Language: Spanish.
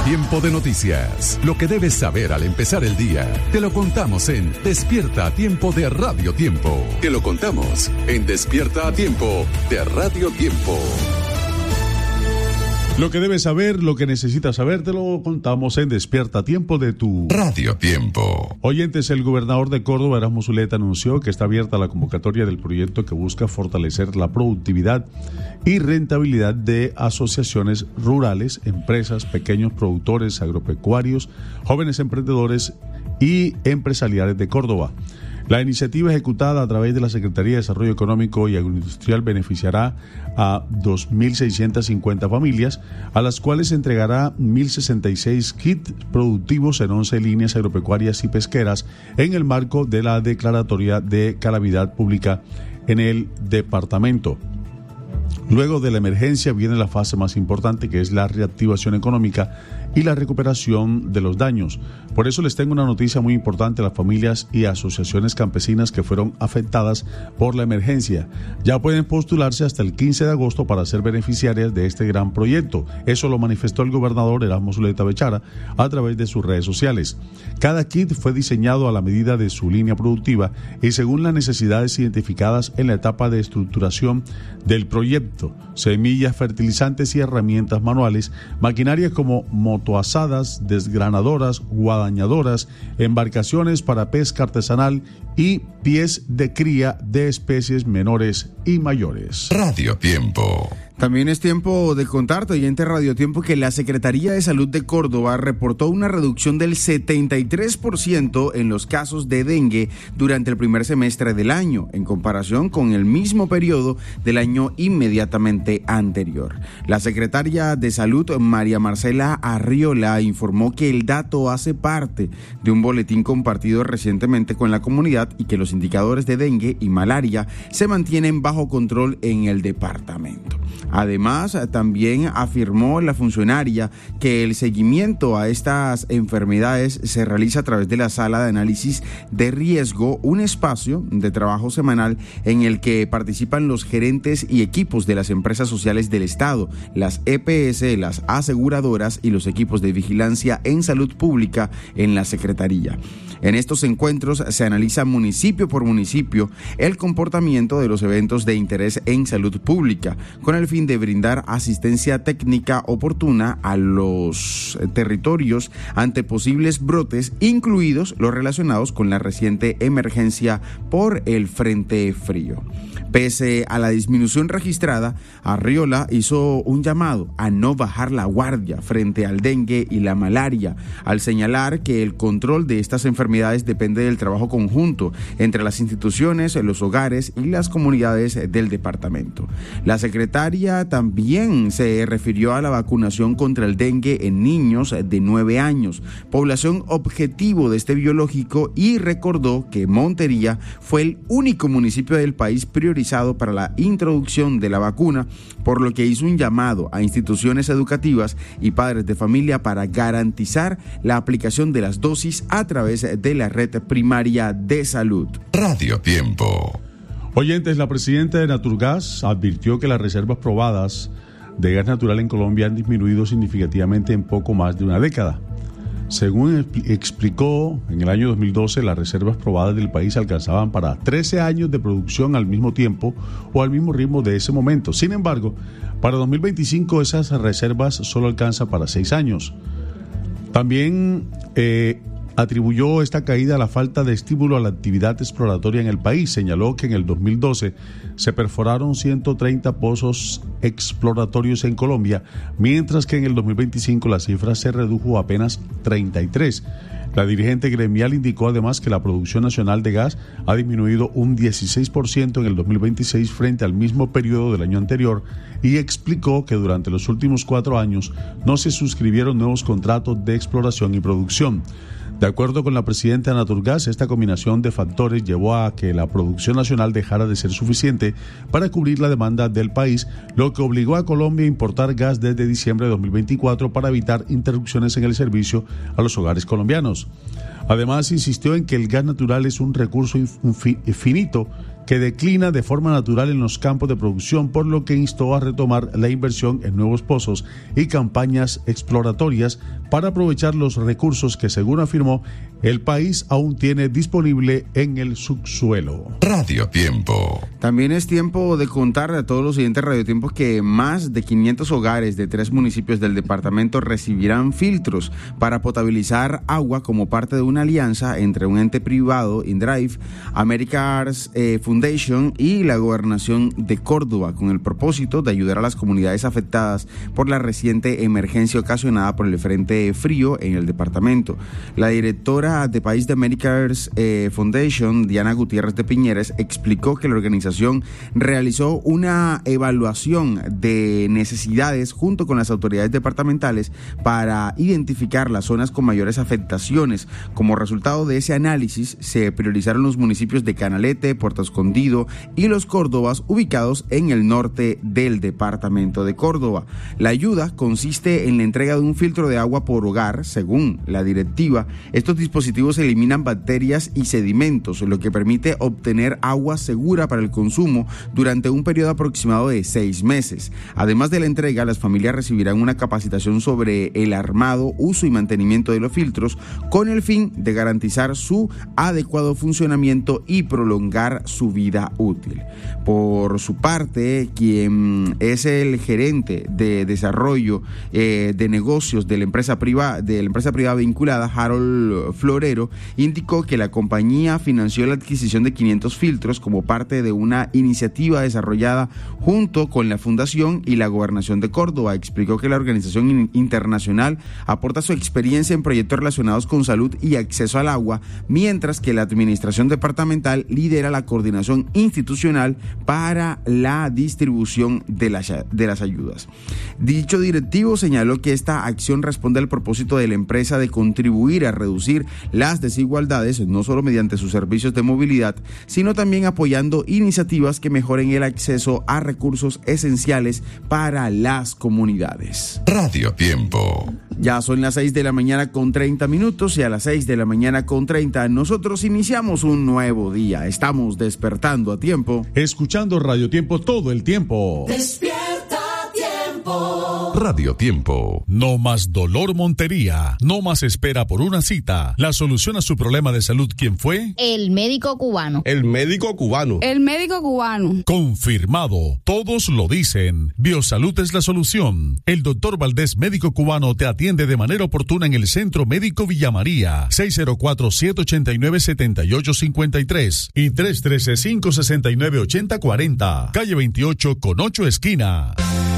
Tiempo de noticias. Lo que debes saber al empezar el día. Te lo contamos en Despierta a Tiempo de Radio Tiempo. Te lo contamos en Despierta a Tiempo de Radio Tiempo. Lo que debes saber, lo que necesitas saber, te lo contamos en Despierta a Tiempo de tu Radio Tiempo. Oyentes, el gobernador de Córdoba, Erasmo Zuleta, anunció que está abierta la convocatoria del proyecto que busca fortalecer la productividad y rentabilidad de asociaciones rurales, empresas, pequeños productores agropecuarios, jóvenes emprendedores y empresariales de Córdoba. La iniciativa ejecutada a través de la Secretaría de Desarrollo Económico y Agroindustrial beneficiará a 2.650 familias, a las cuales se entregará 1.066 kits productivos en 11 líneas agropecuarias y pesqueras en el marco de la declaratoria de calamidad pública en el departamento. Luego de la emergencia viene la fase más importante, que es la reactivación económica y la recuperación de los daños. Por eso les tengo una noticia muy importante a las familias y asociaciones campesinas que fueron afectadas por la emergencia. Ya pueden postularse hasta el 15 de agosto para ser beneficiarias de este gran proyecto. Eso lo manifestó el gobernador Erasmo Zuleta Bechara a través de sus redes sociales. Cada kit fue diseñado a la medida de su línea productiva y según las necesidades identificadas en la etapa de estructuración del proyecto: semillas, fertilizantes y herramientas manuales, maquinarias como motoazadas, desgranadoras, guadañadoras, embarcaciones para pesca artesanal y pies de cría de especies menores y mayores. Radio Tiempo. También es tiempo de contarte, oyente Radio Tiempo, que la Secretaría de Salud de Córdoba reportó una reducción del 73% en los casos de dengue durante el primer semestre del año, en comparación con el mismo periodo del año inmediatamente anterior. La secretaria de Salud, María Marcela Arriola, informó que el dato hace parte de un boletín compartido recientemente con la comunidad y que los indicadores de dengue y malaria se mantienen bajo control en el departamento. Además, también afirmó la funcionaria que el seguimiento a estas enfermedades se realiza a través de la sala de análisis de riesgo, un espacio de trabajo semanal en el que participan los gerentes y equipos de las empresas sociales del Estado, las EPS, las aseguradoras y los equipos de vigilancia en salud pública en la Secretaría. En estos encuentros se analiza municipio por municipio el comportamiento de los eventos de interés en salud pública, con el fin de brindar asistencia técnica oportuna a los territorios ante posibles brotes, incluidos los relacionados con la reciente emergencia por el Frente Frío. Pese a la disminución registrada, Arriola hizo un llamado a no bajar la guardia frente al dengue y la malaria, al señalar que el control de estas enfermedades depende del trabajo conjunto entre las instituciones, los hogares y las comunidades del departamento. La secretaria también se refirió a la vacunación contra el dengue en niños de 9 años, población objetivo de este biológico, y recordó que Montería fue el único municipio del país priorizado para la introducción de la vacuna, por lo que hizo un llamado a instituciones educativas y padres de familia para garantizar la aplicación de las dosis a través de la red primaria de salud. Radio Tiempo. Oyentes, la presidenta de Naturgas advirtió que las reservas probadas de gas natural en Colombia han disminuido significativamente en poco más de una década. Según explicó, en el año 2012 las reservas probadas del país alcanzaban para 13 años de producción al mismo tiempo o al mismo ritmo de ese momento. Sin embargo, para 2025 esas reservas solo alcanzan para 6 años. También atribuyó esta caída a la falta de estímulo a la actividad exploratoria en el país. Señaló que en el 2012 se perforaron 130 pozos exploratorios en Colombia, mientras que en el 2025 la cifra se redujo a apenas 33. La dirigente gremial indicó además que la producción nacional de gas ha disminuido un 16% en el 2026 frente al mismo periodo del año anterior, y explicó que durante los últimos 4 años no se suscribieron nuevos contratos de exploración y producción. De acuerdo con la presidenta de Naturgas, esta combinación de factores llevó a que la producción nacional dejara de ser suficiente para cubrir la demanda del país, lo que obligó a Colombia a importar gas desde diciembre de 2024 para evitar interrupciones en el servicio a los hogares colombianos. Además, insistió en que el gas natural es un recurso finito que declina de forma natural en los campos de producción, por lo que instó a retomar la inversión en nuevos pozos y campañas exploratorias para aprovechar los recursos que, según afirmó, el país aún tiene disponible en el subsuelo. Radio Tiempo. También es tiempo de contarle a todos los siguientes radiotiempos que más de 500 hogares de 3 municipios del departamento recibirán filtros para potabilizar agua como parte de una alianza entre un ente privado, InDrive, America's Foundation y la Gobernación de Córdoba, con el propósito de ayudar a las comunidades afectadas por la reciente emergencia ocasionada por el frente frío en el departamento. La directora de país de America's Foundation, Diana Gutiérrez de Piñeres, explicó que la organización realizó una evaluación de necesidades junto con las autoridades departamentales para identificar las zonas con mayores afectaciones. Como resultado de ese análisis, se priorizaron los municipios de Canalete, Puerto Escondido y Los Córdobas, ubicados en el norte del departamento de Córdoba. La ayuda consiste en la entrega de un filtro de agua por hogar. Según la directiva, estos dispositivos eliminan bacterias y sedimentos, lo que permite obtener agua segura para el consumo durante un periodo aproximado de 6 meses. Además de la entrega, las familias recibirán una capacitación sobre el armado, uso y mantenimiento de los filtros, con el fin de garantizar su adecuado funcionamiento y prolongar su vida útil. Por su parte, quien es el gerente de desarrollo de negocios de la empresa privada vinculada, Harold Florero, indicó que la compañía financió la adquisición de 500 filtros como parte de una iniciativa desarrollada junto con la Fundación y la Gobernación de Córdoba. Explicó que la organización internacional aporta su experiencia en proyectos relacionados con salud y acceso al agua, mientras que la administración departamental lidera la coordinación institucional para la distribución de las ayudas. Dicho directivo señaló que esta acción responde al propósito de la empresa de contribuir a reducir las desigualdades, no solo mediante sus servicios de movilidad, sino también apoyando iniciativas que mejoren el acceso a recursos esenciales para las comunidades. Radio Tiempo. Ya son las 6 de la mañana con 30 minutos y a las 6 de la mañana con 30 nosotros iniciamos un nuevo día. Estamos despertando a tiempo. Escuchando Radio Tiempo todo el tiempo. Despierta Tiempo. Radio Tiempo. No más dolor Montería, no más espera por una cita. La solución a su problema de salud, ¿quién fue? El médico cubano. El médico cubano. El médico cubano. Confirmado, todos lo dicen. Biosalud es la solución. El doctor Valdés, médico cubano, te atiende de manera oportuna en el Centro Médico Villa María, 604-789-7853 y 313-569-8040, calle 28 con 8 esquina.